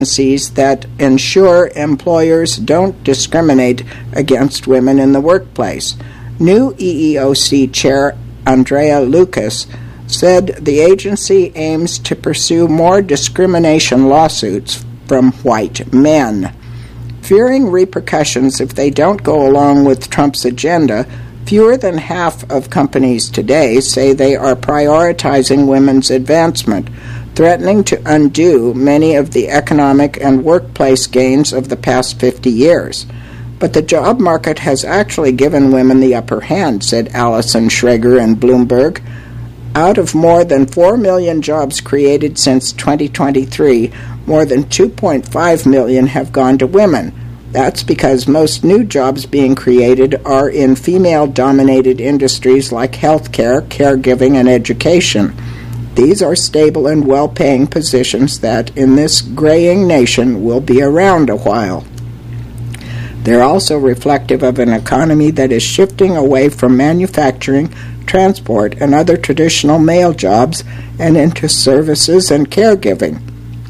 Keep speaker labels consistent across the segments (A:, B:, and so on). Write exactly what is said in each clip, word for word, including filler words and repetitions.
A: agencies that ensure employers don't discriminate against women in the workplace. New E E O C Chair Andrea Lucas said the agency aims to pursue more discrimination lawsuits from white men. Fearing repercussions if they don't go along with Trump's agenda, fewer than half of companies today say they are prioritizing women's advancement, threatening to undo many of the economic and workplace gains of the past fifty years. But the job market has actually given women the upper hand, said Allison Schrager in Bloomberg. Out of more than four million jobs created since twenty twenty-three, more than two point five million have gone to women. That's because most new jobs being created are in female-dominated industries like healthcare, caregiving, and education. These are stable and well-paying positions that, in this graying nation, will be around a while. They're also reflective of an economy that is shifting away from manufacturing, transport, and other traditional male jobs and into services and caregiving.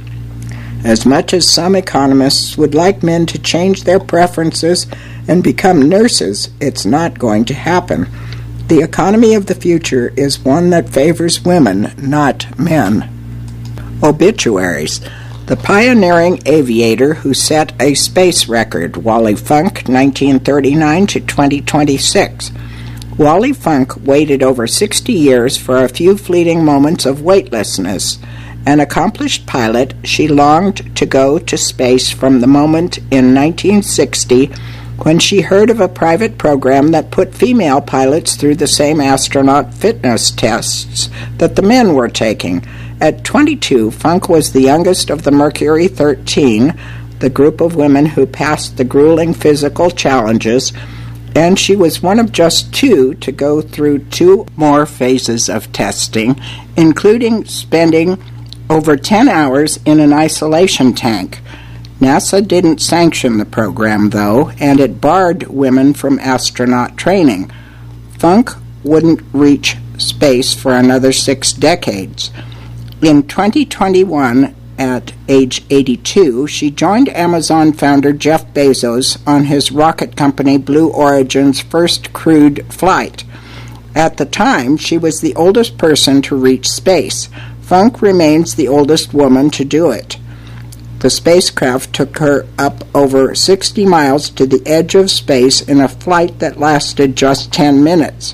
A: As much as some economists would like men to change their preferences and become nurses, it's not going to happen. The economy of the future is one that favors women, not men. Obituaries. The pioneering aviator who set a space record, Wally Funk, nineteen thirty-nine to twenty twenty-six. Wally Funk waited over sixty years for a few fleeting moments of weightlessness. An accomplished pilot, she longed to go to space from the moment in nineteen sixty when she heard of a private program that put female pilots through the same astronaut fitness tests that the men were taking. At twenty-two, Funk was the youngest of the Mercury thirteen, the group of women who passed the grueling physical challenges, and she was one of just two to go through two more phases of testing, including spending over ten hours in an isolation tank. NASA didn't sanction the program, though, and it barred women from astronaut training. Funk wouldn't reach space for another six decades. In twenty twenty-one, at age eighty-two, she joined Amazon founder Jeff Bezos on his rocket company Blue Origin's first crewed flight. At the time, she was the oldest person to reach space. Funk remains the oldest woman to do it. The spacecraft took her up over sixty miles to the edge of space in a flight that lasted just ten minutes.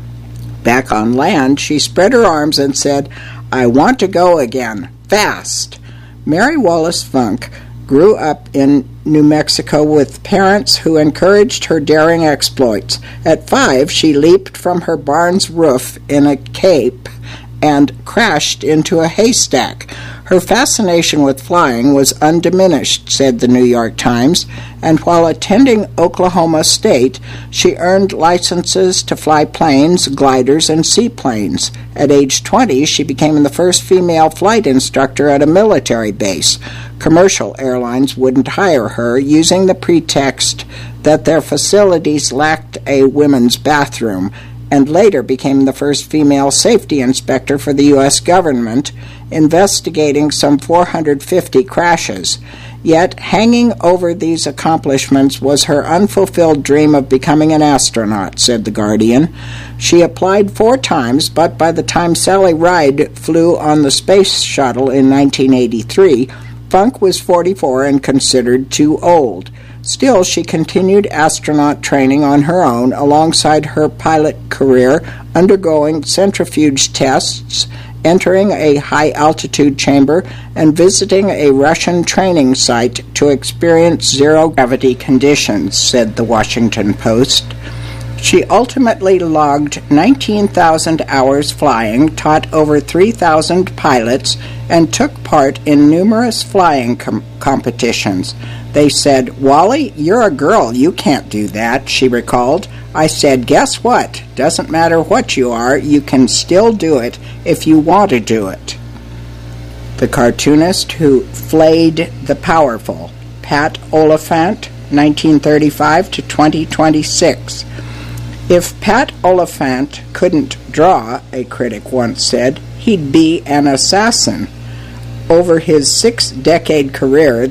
A: Back on land, she spread her arms and said, "I want to go again, fast." Mary Wallace Funk grew up in New Mexico with parents who encouraged her daring exploits. At five, she leaped from her barn's roof in a cape and crashed into a haystack. Her fascination with flying was undiminished, said the New York Times, and while attending Oklahoma State, she earned licenses to fly planes, gliders, and seaplanes. At age twenty, she became the first female flight instructor at a military base. Commercial airlines wouldn't hire her, using the pretext that their facilities lacked a women's bathroom, and later became the first female safety inspector for the U S government, investigating some four hundred fifty crashes. Yet, hanging over these accomplishments was her unfulfilled dream of becoming an astronaut, said The Guardian. She applied four times, but by the time Sally Ride flew on the space shuttle in nineteen eighty-three, Funk was forty-four and considered too old. Still, she continued astronaut training on her own alongside her pilot career, undergoing centrifuge tests, entering a high-altitude chamber, and visiting a Russian training site to experience zero-gravity conditions, said the Washington Post. She ultimately logged nineteen thousand hours flying, taught over three thousand pilots, and took part in numerous flying com- competitions. They said, "Wally, you're a girl. You can't do that," she recalled. "I said, guess what? Doesn't matter what you are, you can still do it if you want to do it." The cartoonist who flayed the powerful, Pat Oliphant, nineteen thirty-five to twenty twenty-six. If Pat Oliphant couldn't draw, a critic once said, he'd be an assassin. Over his six-decade career,